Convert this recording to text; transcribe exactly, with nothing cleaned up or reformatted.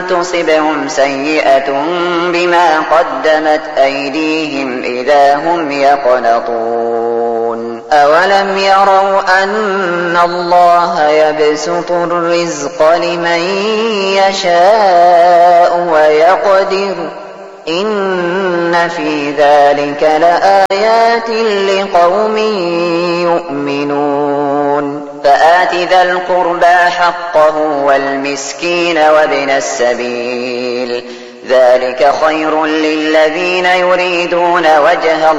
تصبهم سيئة بما قدمت أيديهم إذا هم يقنطون أولم يروا أن الله يبسط الرزق لمن يشاء ويقدر إن في ذلك لآيات لقوم يؤمنون فآت ذا القربى حقه والمسكين وابن السبيل ذلك خير للذين يريدون وجه